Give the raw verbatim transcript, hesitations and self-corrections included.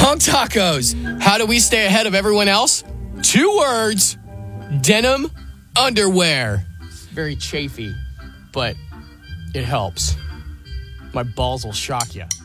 Honk Tacos. How do we stay ahead of everyone else? Two words. Denim underwear. Very chafy, but it helps. My balls will shock you.